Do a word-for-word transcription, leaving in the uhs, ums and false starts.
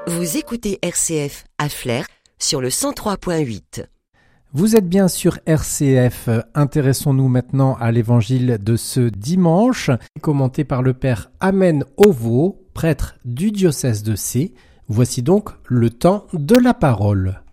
Vous écoutez R C F à Flers sur le cent trois point huit. Vous êtes bien sur R C F. Intéressons-nous maintenant à l'évangile de ce dimanche, commenté par le père Amen Ovo, prêtre du diocèse de Sées. Voici donc le temps de la parole.